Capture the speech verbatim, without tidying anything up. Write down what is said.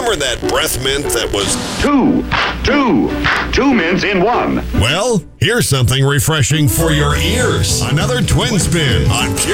Remember that breath mint that was... Two. Two. Two mints in one. Well, here's something refreshing for your ears. Another Twin Spin on Pure